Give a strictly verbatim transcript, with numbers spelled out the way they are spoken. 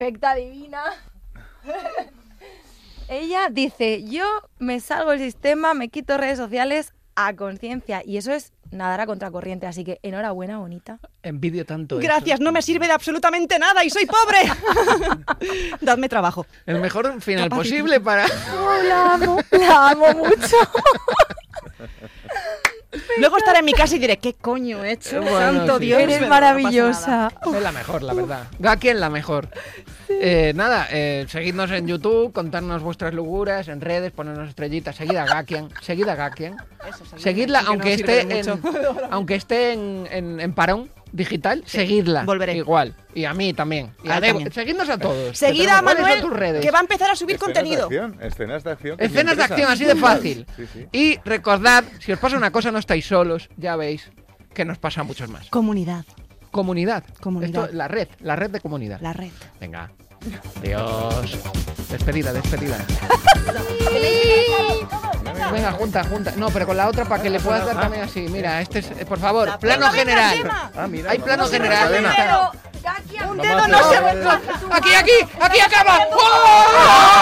perfecta, divina. Ella dice, yo me salgo del sistema, me quito redes sociales a conciencia. Y eso es nadar a contracorriente, así que enhorabuena, bonita. Envidio tanto eso. Gracias, no me sirve de absolutamente nada y soy pobre. Dadme trabajo. El mejor final posible para... Oh, la amo, la amo mucho. Luego estaré en mi casa y diré, ¿qué coño he hecho? Bueno, Santo sí. Dios. Eres pero maravillosa. No pasa nada. Es la mejor, la verdad. Gakien la mejor. Eh, nada, eh, seguidnos en YouTube, contarnos vuestras locuras, en redes, ponernos estrellitas. Seguid a Gakien, seguid a Gakien. Eso, seguidme, Seguidla, sí que aunque, no sirve esté de en, mucho. aunque esté en, en, en parón digital, seguidla. volveré. Igual. Y a mí también. Y A a él Debo. también. Seguidnos a todos. Seguid Que a tenemos- ¿cuáles son Manuel, tus redes? que va a empezar a subir Escenas contenido. de acción, escenas de acción. que me Escenas de interesan. acción, así de fácil. Sí, sí. Y recordad, si os pasa una cosa, no estáis solos, ya veis que nos pasa a muchos más. Comunidad, Comunidad. Comunidad. Esto, la red, la red de comunidad. la red. Venga. Adiós. Despedida, despedida. Venga, junta, junta. No, pero con la otra para que le puedas dar también así. Mira, este es, eh, por favor, La plano plana, venga, general. Gemma. Ah, mira, Hay vamos plano a hacer general. cadena. Venga. Gakien, Un Vamos dedo a no hacer se cadena. Aquí, aquí, aquí acaba. ¡Oh!